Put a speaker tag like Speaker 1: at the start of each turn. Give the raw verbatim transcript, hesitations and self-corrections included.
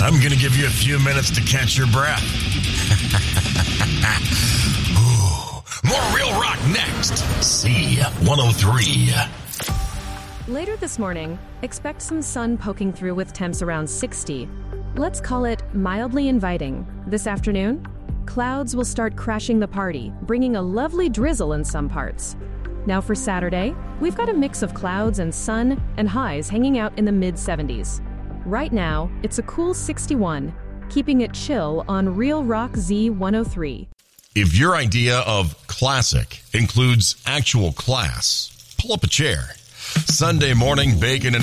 Speaker 1: I'm going to give you a few minutes to catch your breath. Ooh, more Real Rock next. C one oh three.
Speaker 2: Later this morning, expect some sun poking through with temps around sixty. Let's call it mildly inviting. This afternoon, clouds will start crashing the party, bringing a lovely drizzle in some parts. Now for Saturday, we've got a mix of clouds and sun and highs hanging out in the mid seventies. Right now, it's a cool sixty-one, keeping it chill on Real Rock Z one oh three.
Speaker 1: If your idea of classic includes actual class, pull up a chair. Sunday morning bacon and